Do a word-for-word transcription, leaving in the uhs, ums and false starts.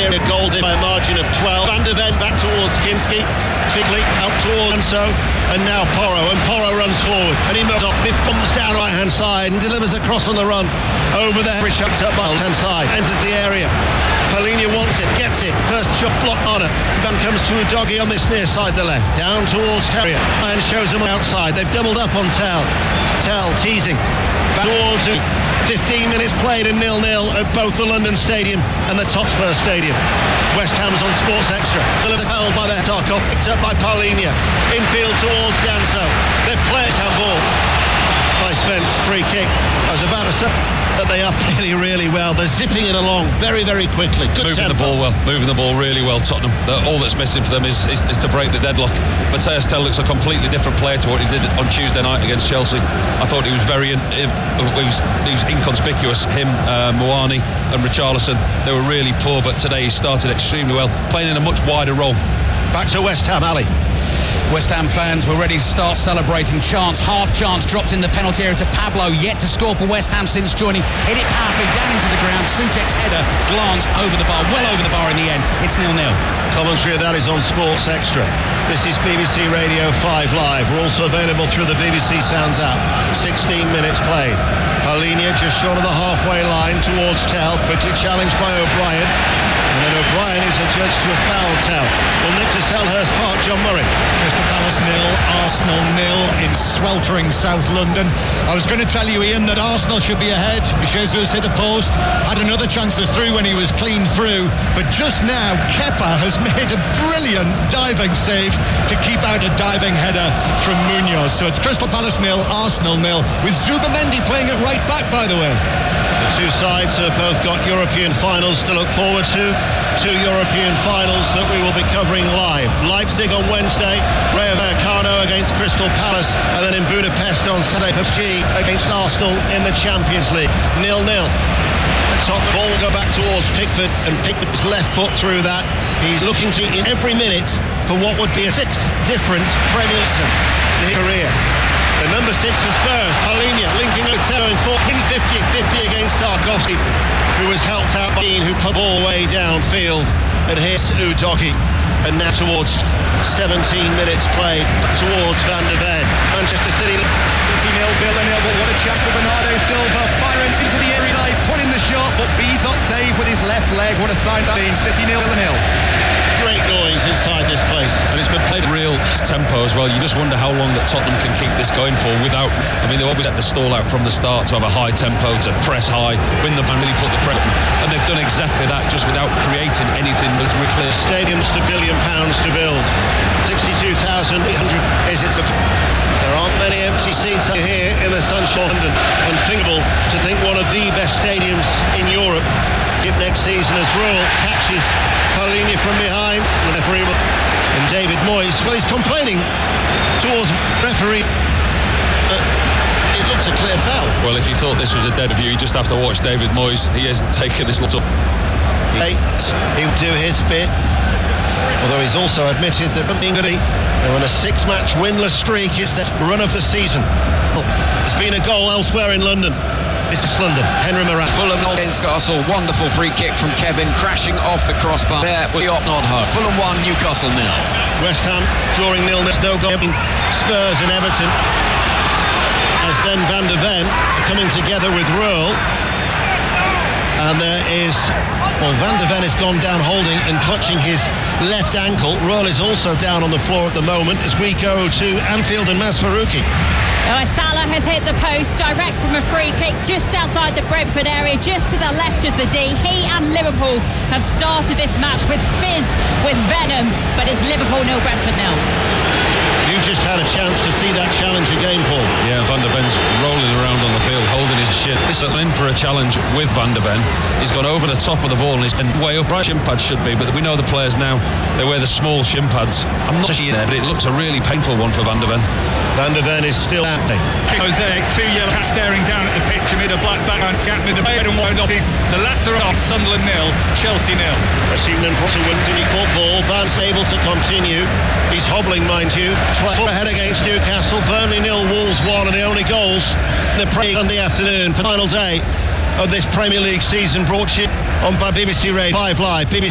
A goal by a margin of twelve. Van de Ven back towards Kinski. Figley out towards Anso. And now Porro. And Porro runs forward. And he moves up. It comes down right hand side and delivers a cross on the run. Over there. It shuts up by left hand side. Enters the area. Palhinha wants it, gets it. First shot blocked on it. Then comes to Udogie on this near side, the left. Down towards Terrier. And shows him outside. They've doubled up on Tell. Tell teasing. Back towards it. fifteen minutes played and nil-nil at both the London Stadium and the Hotspur Stadium. West Ham's on Sports Extra. Held by their Tarkov. Picked up by Palhinha. Infield towards Danso. Their players have ball. By Spence. Free kick. I was about to say that they are playing really well. They're zipping it along very, very quickly. Good moving tempo. the ball well, moving the ball really well. Tottenham. The, all that's missing for them is, is, is to break the deadlock. Matthias Tell looks a completely different player to what he did on Tuesday night against Chelsea. I thought he was very, in, he was, he was inconspicuous. Him, uh, Moani, and Richarlison. They were really poor, but today he started extremely well, playing in a much wider role. Back to West Ham, Ali. West Ham fans were ready to start celebrating. Chance, half chance, dropped in the penalty area to Pablo, yet to score for West Ham since joining. Hit it powerfully down into the ground. Souček's header glanced over the bar, well over the bar in the end. It's nil-nil. Commentary of that is on Sports Extra. This is B B C Radio five Live. We're also available through the B B C Sounds app. sixteen minutes played. Palhinha just short of the halfway line towards Tell, quickly challenged by O'Brien. And then O'Brien is adjudged to a foul. Tell. Well, Nick to Selhurst Park, John Murray. Crystal Palace nil, Arsenal nil in sweltering South London. I was going to tell you, Ian, that Arsenal should be ahead. Jesus hit a post, had another chance through when he was clean through, but just now Kepa has made a brilliant diving save to keep out a diving header from Munoz. So it's Crystal Palace nil, Arsenal nil, with Zubamendi playing it right back, by the way. The two sides have both got European finals to look forward to. Two European finals that we will be covering live. Leipzig on Wednesday, Rayo Vallecano against Crystal Palace, and then in Budapest on Saturday, P S G against Arsenal in the Champions League. nil-nil. The top ball will go back towards Pickford, and Pickford's left foot through that. He's looking to in every minute for what would be a sixth different Premier League in his career. The number six for Spurs, Palhinha, linking with Teo in four, fifty fifty against Tarkowski, who was helped out by Dean, who put the ball way downfield. And here's Udogie. And now towards seventeen minutes played, towards Van de Ven. Manchester City. City nil, Villa nil, but what a chance for Bernardo Silva. Firing into the area, like put in the shot, but Bizot saved with his left leg. What a sign that means. City nil, Villa nil. Great noise inside this place. And it's been played real tempo as well. You just wonder how long that Tottenham can keep this going for without, I mean, they always let the stall out from the start to have a high tempo, to press high, win the ball, really put the pressure. And they've done exactly that, just without creating anything that's really clear. Stadium's a billion pounds to build. sixty-two thousand eight hundred is its a... There aren't many empty seats here in the sunshine of London. Unthinkable to think one of the best stadiums in Europe next season as Rural catches Palhinha from behind. The referee will... And David Moyes, well, he's complaining towards referee. But it looks a clear foul. Well, if you thought this was a dead view, you just have to watch David Moyes. He hasn't taken this little... He'll do his bit. Although he's also admitted that they're on a six-match winless streak. It's the run of the season. There's been a goal elsewhere in London. This is London. Henry Moran. Fulham against Newcastle. Wonderful free kick from Kevin, crashing off the crossbar. There with the Nodho. Fulham one, Newcastle nil. West Ham drawing nil. No goal. Spurs and Everton. As then Van de Ven coming together with Ruel. And there is, well, Van de Ven has gone down holding and clutching his left ankle. Ruel is also down on the floor at the moment as we go to Anfield and Mazfarouki. Oh, Salah has hit the post direct from a free kick just outside the Brentford area, just to the left of the D. He and Liverpool have started this match with fizz, with venom, but it's Liverpool nil, Brentford nil. You just had a chance to see that challenge again, Paul. Yeah, Van de Ven's rolling around on the field, holding his shit. He's in for a challenge with Van de Ven. He's gone over the top of the ball and he's been way up. Right, shin pads should be, but we know the players now, they wear the small shin pads. I'm not sure there, but it looks a really painful one for Van de Ven. Van de Ven is still out there. Mosaic, two yellow cats staring down at the pitch amid a black background tap with the red and white offies. The latter on Sunderland nil, Chelsea nil. Receiving Potter wins any football. Van's able to continue. He's hobbling, mind you. twelve ahead against Newcastle. Burnley nil, Wolves one, and the only goals in the pre Sunday afternoon for the final day of this Premier League season, brought to you on by B B C Radio five Live. B B C